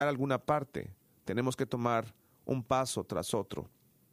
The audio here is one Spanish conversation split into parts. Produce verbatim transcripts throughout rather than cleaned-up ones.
alguna parte, tenemos que tomar un paso tras otro.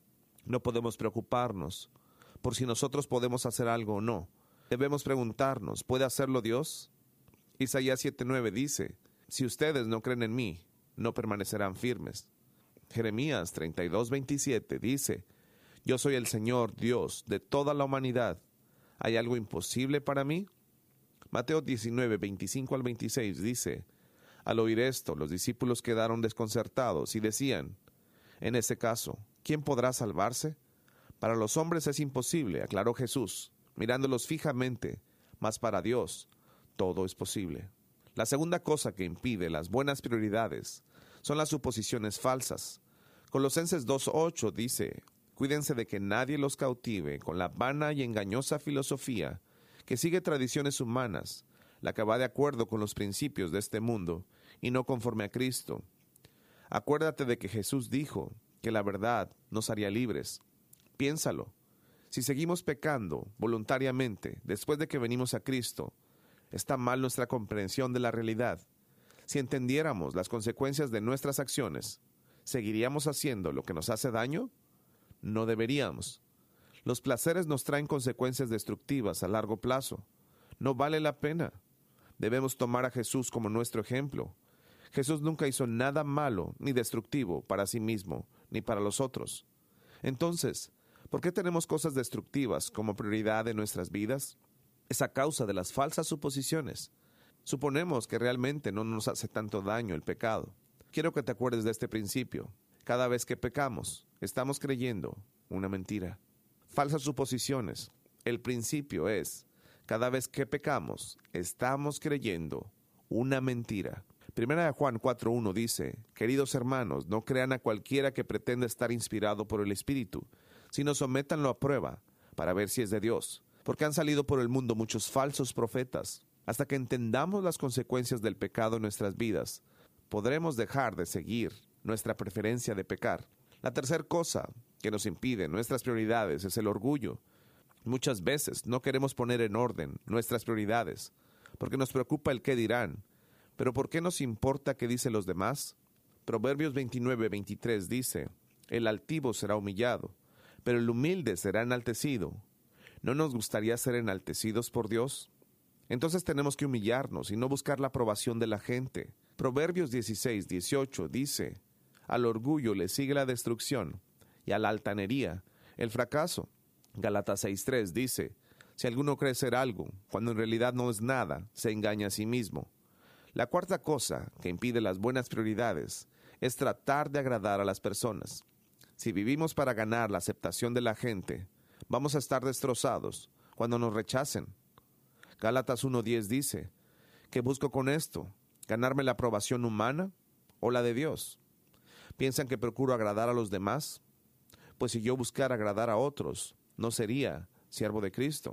No podemos preocuparnos por si nosotros podemos hacer algo o no. Debemos preguntarnos, ¿puede hacerlo Dios? Isaías siete nueve dice, si ustedes no creen en mí, no permanecerán firmes. Jeremías treinta y dos veintisiete dice, yo soy el Señor Dios de toda la humanidad. ¿Hay algo imposible para mí? Mateo diecinueve veinticinco al veintiséis dice, al oír esto, los discípulos quedaron desconcertados y decían, en ese caso, ¿quién podrá salvarse? Para los hombres es imposible, aclaró Jesús, mirándolos fijamente, mas para Dios todo es posible. La segunda cosa que impide las buenas prioridades son las suposiciones falsas. Colosenses dos ocho dice, cuídense de que nadie los cautive con la vana y engañosa filosofía que sigue tradiciones humanas, la que va de acuerdo con los principios de este mundo y no conforme a Cristo. Acuérdate de que Jesús dijo que la verdad nos haría libres. Piénsalo. Si seguimos pecando voluntariamente después de que venimos a Cristo, está mal nuestra comprensión de la realidad. Si entendiéramos las consecuencias de nuestras acciones, ¿seguiríamos haciendo lo que nos hace daño? No deberíamos. Los placeres nos traen consecuencias destructivas a largo plazo. No vale la pena. Debemos tomar a Jesús como nuestro ejemplo. Jesús nunca hizo nada malo ni destructivo para sí mismo, ni para los otros. Entonces, ¿por qué tenemos cosas destructivas como prioridad en nuestras vidas? Es a causa de las falsas suposiciones. Suponemos que realmente no nos hace tanto daño el pecado. Quiero que te acuerdes de este principio. Cada vez que pecamos, estamos creyendo una mentira. Falsas suposiciones. El principio es, cada vez que pecamos, estamos creyendo una mentira. Primera de Juan cuatro uno dice, queridos hermanos, no crean a cualquiera que pretenda estar inspirado por el Espíritu, sino sométanlo a prueba, para ver si es de Dios. Porque han salido por el mundo muchos falsos profetas. Hasta que entendamos las consecuencias del pecado en nuestras vidas, podremos dejar de seguir nuestra preferencia de pecar. La tercera cosa que nos impide nuestras prioridades es el orgullo. Muchas veces no queremos poner en orden nuestras prioridades, porque nos preocupa el qué dirán. ¿Pero por qué nos importa qué dicen los demás? Proverbios veintinueve veintitrés dice, el altivo será humillado, pero el humilde será enaltecido. ¿No nos gustaría ser enaltecidos por Dios? Entonces tenemos que humillarnos y no buscar la aprobación de la gente. Proverbios dieciséis dieciocho dice, al orgullo le sigue la destrucción, y a la altanería el fracaso. Gálatas seis tres dice, si alguno cree ser algo, cuando en realidad no es nada, se engaña a sí mismo. La cuarta cosa que impide las buenas prioridades es tratar de agradar a las personas. Si vivimos para ganar la aceptación de la gente, vamos a estar destrozados cuando nos rechacen. Gálatas uno diez dice, ¿qué busco con esto? ¿Ganarme la aprobación humana o la de Dios? ¿Piensan que procuro agradar a los demás? Pues si yo buscara agradar a otros, no sería siervo de Cristo.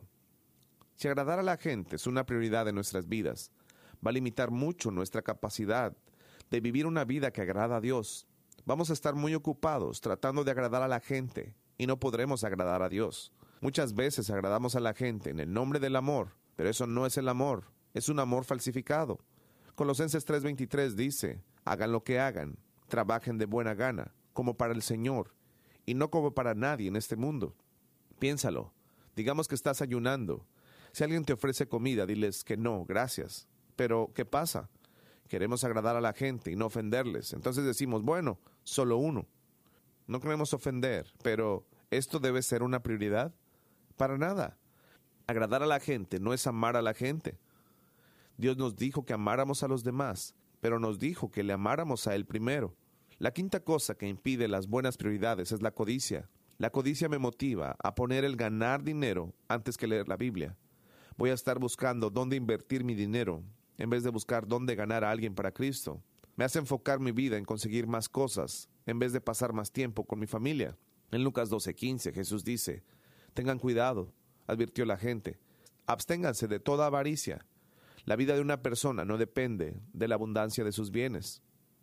Si agradar a la gente es una prioridad en nuestras vidas, va a limitar mucho nuestra capacidad de vivir una vida que agrada a Dios. Vamos a estar muy ocupados tratando de agradar a la gente y no podremos agradar a Dios. Muchas veces agradamos a la gente en el nombre del amor, pero eso no es el amor, es un amor falsificado. Colosenses tres veintitrés dice, hagan lo que hagan, trabajen de buena gana, como para el Señor, y no como para nadie en este mundo. Piénsalo, digamos que estás ayunando. Si alguien te ofrece comida, diles que no, gracias. Pero, ¿qué pasa? Queremos agradar a la gente y no ofenderles. Entonces decimos, bueno, solo uno. No queremos ofender, pero ¿esto debe ser una prioridad? Para nada. Agradar a la gente no es amar a la gente. Dios nos dijo que amáramos a los demás, pero nos dijo que le amáramos a Él primero. La quinta cosa que impide las buenas prioridades es la codicia. La codicia me motiva a poner el ganar dinero antes que leer la Biblia. Voy a estar buscando dónde invertir mi dinero, en vez de buscar dónde ganar a alguien para Cristo. Me hace enfocar mi vida en conseguir más cosas, en vez de pasar más tiempo con mi familia. En Lucas doce quince, Jesús dice, tengan cuidado, advirtió la gente, absténganse de toda avaricia. La vida de una persona no depende de la abundancia de sus bienes.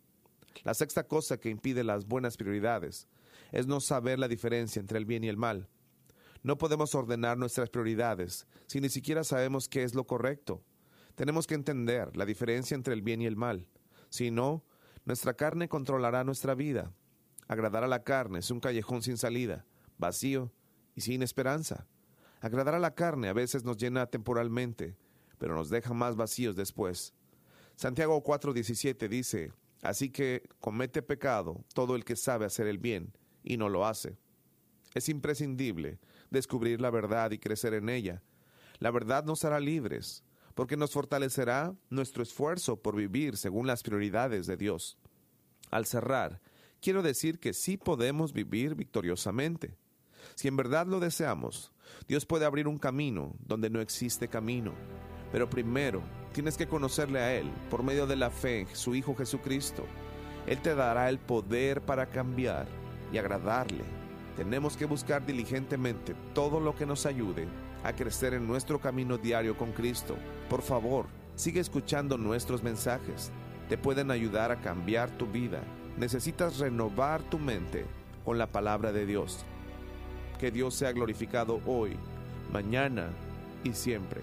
La sexta cosa que impide las buenas prioridades es no saber la diferencia entre el bien y el mal. No podemos ordenar nuestras prioridades si ni siquiera sabemos qué es lo correcto. Tenemos que entender la diferencia entre el bien y el mal. Si no, Nuestra carne controlará nuestra vida. Agradar a la carne es un callejón sin salida, vacío y sin esperanza. Agradar a la carne a veces nos llena temporalmente, pero nos deja más vacíos después. Santiago cuatro diecisiete dice: así que comete pecado todo el que sabe hacer el bien y no lo hace. Es imprescindible descubrir la verdad y crecer en ella. La verdad nos hará libres, porque nos fortalecerá nuestro esfuerzo por vivir según las prioridades de Dios. Al cerrar, quiero decir que sí podemos vivir victoriosamente. Si en verdad lo deseamos, Dios puede abrir un camino donde no existe camino. Pero primero, tienes que conocerle a Él por medio de la fe en su Hijo Jesucristo. Él te dará el poder para cambiar y agradarle. Tenemos que buscar diligentemente todo lo que nos ayude a crecer en nuestro camino diario con Cristo. Por favor, sigue escuchando nuestros mensajes. Te pueden ayudar a cambiar tu vida. Necesitas renovar tu mente con la palabra de Dios. Que Dios sea glorificado hoy, mañana y siempre.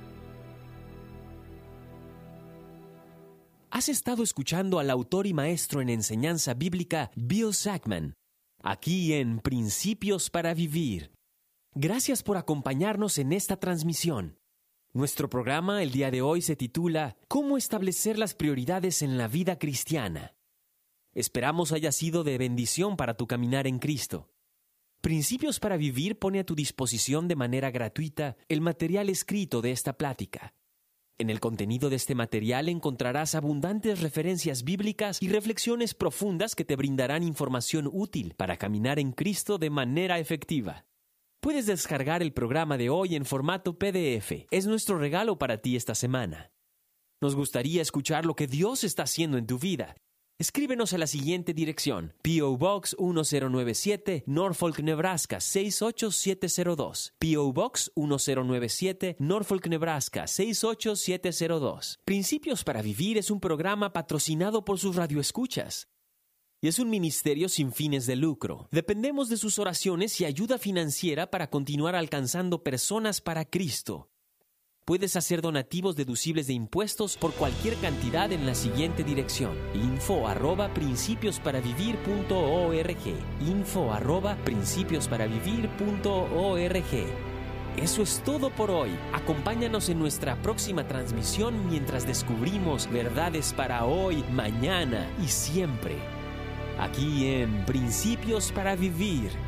Has estado escuchando al autor y maestro en enseñanza bíblica Bill Sackman, aquí en Principios para Vivir. Gracias por acompañarnos en esta transmisión. Nuestro programa el día de hoy se titula ¿Cómo establecer las prioridades en la vida cristiana? Esperamos haya sido de bendición para tu caminar en Cristo. Principios para Vivir pone a tu disposición de manera gratuita el material escrito de esta plática. En el contenido de este material encontrarás abundantes referencias bíblicas y reflexiones profundas que te brindarán información útil para caminar en Cristo de manera efectiva. Puedes descargar el programa de hoy en formato P D F. Es nuestro regalo para ti esta semana. Nos gustaría escuchar lo que Dios está haciendo en tu vida. Escríbenos a la siguiente dirección: P O Box mil noventa y siete, Norfolk, Nebraska seis ocho siete cero dos. P O Box mil noventa y siete, Norfolk, Nebraska seis ocho siete cero dos. Principios para Vivir es un programa patrocinado por sus radioescuchas. Y es un ministerio sin fines de lucro. Dependemos de sus oraciones y ayuda financiera para continuar alcanzando personas para Cristo. Puedes hacer donativos deducibles de impuestos por cualquier cantidad en la siguiente dirección: info arroba principios para vivir punto org. info arroba principios para vivir punto org. Eso es todo por hoy. Acompáñanos en nuestra próxima transmisión mientras descubrimos verdades para hoy, mañana y siempre. Aquí en Principios para Vivir.